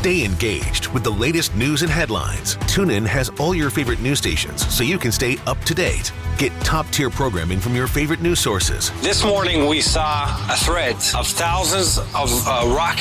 Stay engaged with the latest news and headlines. TuneIn has all your favorite news stations so you can stay up to date. Get top-tier programming from your favorite news sources. This morning we saw a thread of thousands of rock